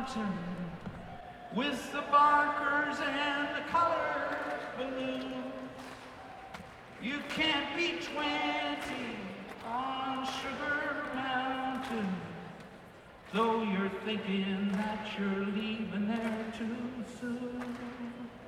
mountain with the barkers and the colors blue. You can't be 20 on Sugar Mountain, though you're thinking that you're leaving there too soon.